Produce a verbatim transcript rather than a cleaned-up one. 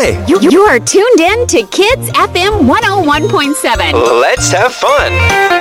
day. You, you are tuned in to Kids F M one oh one point seven. Let's have fun.